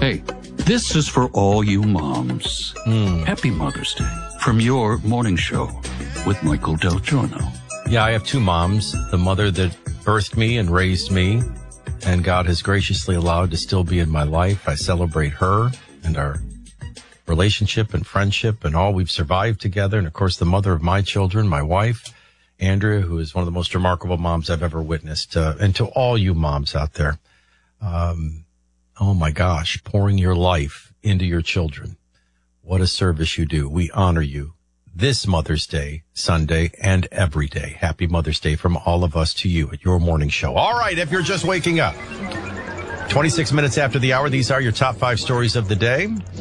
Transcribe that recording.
Hey, this is for all you moms. Happy Mother's Day from your morning show with Michael Del Giorno. Yeah, I have two moms, the mother that birthed me and raised me, and God has graciously allowed to still be in my life. I celebrate her and our relationship and friendship and all we've survived together. And, of course, the mother of my children, my wife, Andrea, who is one of the most remarkable moms I've ever witnessed. And to all you moms out there, oh, my gosh, pouring your life into your children. What a service you do. We honor you this Mother's Day, Sunday, and every day. Happy Mother's Day from all of us to you at your morning show. All right, if you're just waking up, 26 minutes after the hour, these are your top 5 stories of the day.